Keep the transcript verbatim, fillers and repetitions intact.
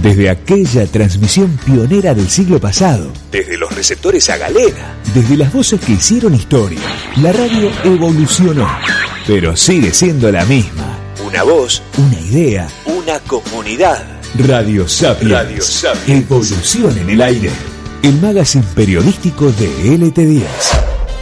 Desde aquella transmisión pionera del siglo pasado, desde los receptores a galena, desde las voces que hicieron historia, la radio evolucionó, pero sigue siendo la misma. Una voz, una idea, una comunidad. Radio Sapiens. Radio Sapiens. Evolución en el aire. El magazine periodístico de L T diez.